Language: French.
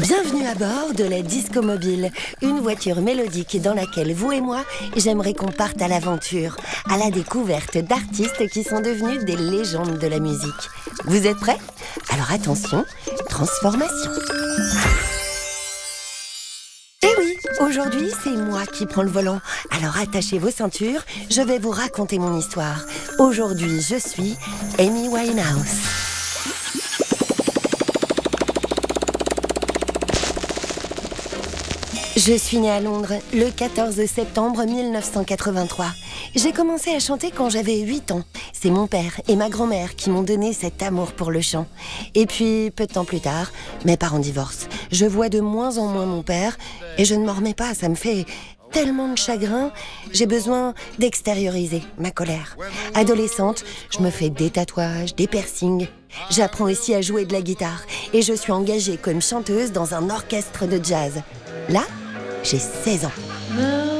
Bienvenue à bord de la Disco Mobile, une voiture mélodique dans laquelle vous et moi, j'aimerais qu'on parte à l'aventure, à la découverte d'artistes qui sont devenus des légendes de la musique. Vous êtes prêts? Alors attention, transformation. Eh oui, aujourd'hui c'est moi qui prends le volant. Alors attachez vos ceintures, je vais vous raconter mon histoire. Aujourd'hui je suis Amy Winehouse. Je suis née à Londres le 14 septembre 1983. J'ai commencé à chanter quand j'avais 8 ans. C'est mon père et ma grand-mère qui m'ont donné cet amour pour le chant. Et puis, peu de temps plus tard, mes parents divorcent. Je vois de moins en moins mon père et je ne m'en remets pas. Ça me fait tellement de chagrin. J'ai besoin d'extérioriser ma colère. Adolescente, je me fais des tatouages, des piercings. J'apprends aussi à jouer de la guitare et je suis engagée comme chanteuse dans un orchestre de jazz. Là, j'ai 16 ans.